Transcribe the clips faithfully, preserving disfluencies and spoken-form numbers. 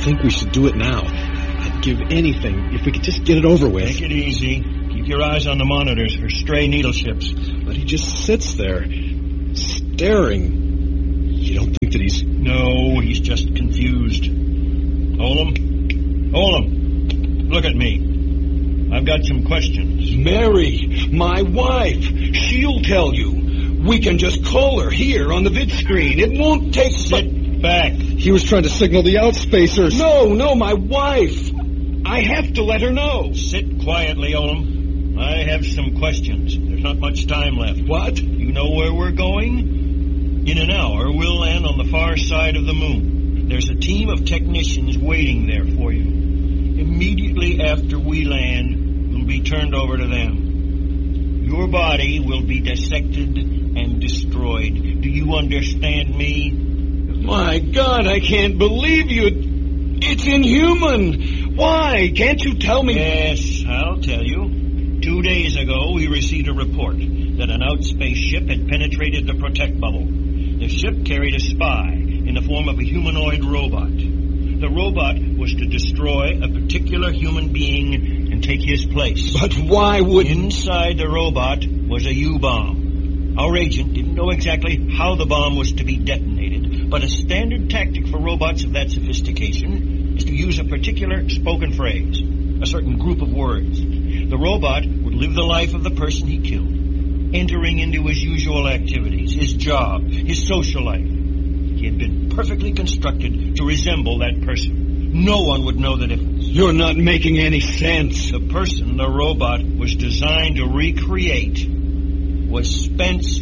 think we should do it now. I'd give anything if we could just get it over with. Take it easy. Keep your eyes on the monitors for stray needle ships. But he just sits there, staring. You don't think that he's... No, he's just confused. Olam? Olam, look at me. I've got some questions. Mary, my wife, she'll tell you. We can just call her here on the vid screen. It won't take... Sit back. He was trying to signal the outspacers. No, no, my wife. I have to let her know. Sit quietly, Olam. I have some questions. There's not much time left. What? You know where we're going? In an hour, we'll land on the far side of the moon. There's a team of technicians waiting there for you. Immediately after we land, we'll be turned over to them. Your body will be dissected and destroyed. Do you understand me? My God, I can't believe you. It's inhuman. Why? Can't you tell me? Yes, I'll tell you. Two days ago, we received a report that an outspace ship had penetrated the protect bubble. The ship carried a spy in the form of a humanoid robot. The robot was to destroy a particular human being and take his place. But why would... Inside the robot was a U-bomb. Our agent didn't know exactly how the bomb was to be detonated, but a standard tactic for robots of that sophistication is to use a particular spoken phrase, a certain group of words. The robot would live the life of the person he killed, entering into his usual activities, his job, his social life. He had been perfectly constructed to resemble that person. No one would know the difference. You're not making any sense. The person the robot was designed to recreate was Spence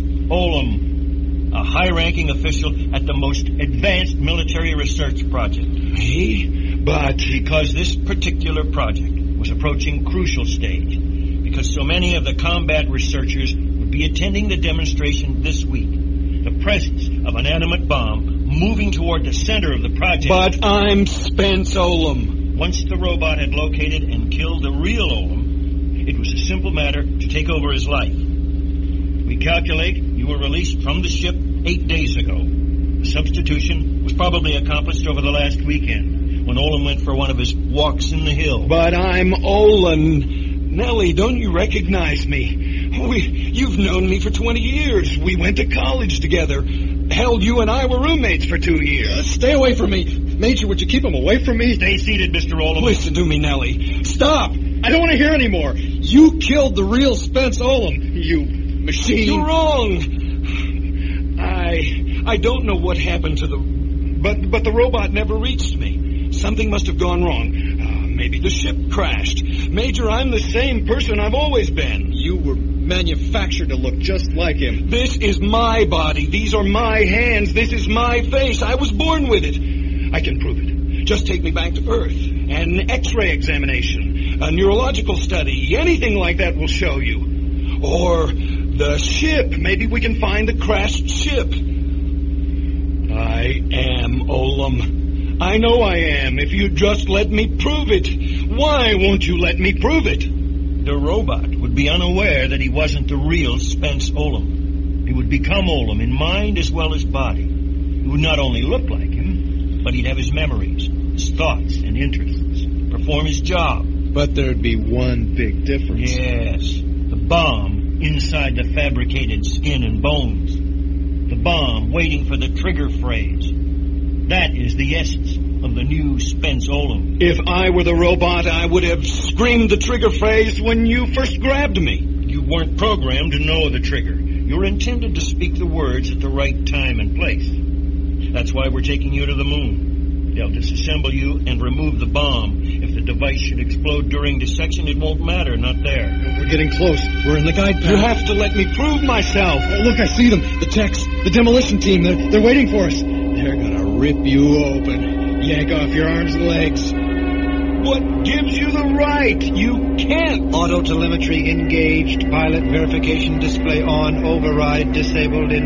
Olam, a high-ranking official at the most advanced military research project. Me? But... Because this particular project was approaching crucial stage, because so many of the combat researchers would be attending the demonstration this week, the presence of an animate bomb moving toward the center of the project... But I'm Spence Olam. Once the robot had located and killed the real Olam, it was a simple matter to take over his life. We calculate you were released from the ship eight days ago. The substitution was probably accomplished over the last weekend, when Olam went for one of his walks in the hill. But I'm Olin. Nellie, don't you recognize me? We, you've known me for twenty years. We went to college together. Hell, you and I were roommates for two years. Uh, stay away from me. Major, would you keep him away from me? Stay seated, Mister Olam. Listen to me, Nellie. Stop! I don't want to hear anymore. You killed the real Spence Olam, you machine. You're wrong. I... I don't know what happened to the... But, but the robot never reached me. Something must have gone wrong. Uh, maybe the ship crashed. Major, I'm the same person I've always been. You were manufactured to look just like him. This is my body. These are my hands. This is my face. I was born with it. I can prove it. Just take me back to Earth. An X-ray examination. A neurological study. Anything like that will show you. Or the ship. Maybe we can find the crashed ship. I am Olam. I know I am. If you just let me prove it. Why won't you let me prove it? The robot would be unaware that he wasn't the real Spence Olam. He would become Olam in mind as well as body. He would not only look like him, but he'd have his memories, his thoughts and interests, perform his job. But there'd be one big difference. Yes, the bomb inside the fabricated skin and bones. The bomb waiting for the trigger phrase. That is the essence of the new Spence Olam. If I were the robot, I would have screamed the trigger phrase when you first grabbed me. You weren't programmed to know the trigger. You're intended to speak the words at the right time and place. That's why we're taking you to the moon. They'll disassemble you and remove the bomb. If the device should explode during dissection, it won't matter, not there. We're getting close. We're in the guide path. You have to let me prove myself. Oh, look, I see them. The techs, the demolition team, they're, they're waiting for us. They're gonna rip you open. Yank off your arms and legs. What gives you the right? You can't. Auto telemetry engaged. Pilot verification display on. Override disabled in